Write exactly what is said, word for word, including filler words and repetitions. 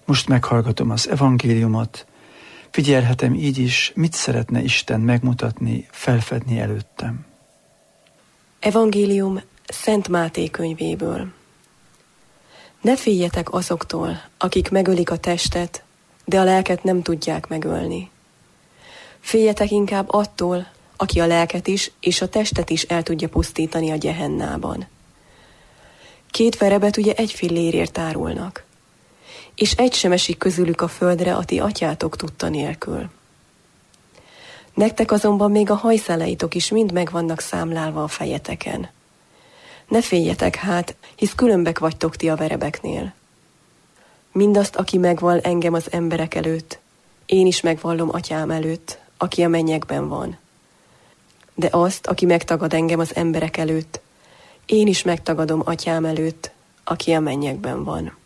Most meghallgatom az evangéliumot, figyelhetem így is, mit szeretne Isten megmutatni, felfedni előttem. Evangélium Szent Máté könyvéből. Ne féljetek azoktól, akik megölik a testet, de a lelket nem tudják megölni. Féljetek inkább attól, aki a lelket is és a testet is el tudja pusztítani a gyehennában. Két verebet ugye egy fillérért árulnak, és egy sem esik közülük a földre a ti atyátok tudta nélkül. Nektek azonban még a hajszáleitok is mind meg vannak számlálva a fejeteken. Ne féljetek hát, hisz különbek vagytok ti a verebeknél. Mindazt, aki megvall engem az emberek előtt, én is megvallom atyám előtt, aki a mennyekben van. De azt, aki megtagad engem az emberek előtt, én is megtagadom atyám előtt, aki a mennyekben van.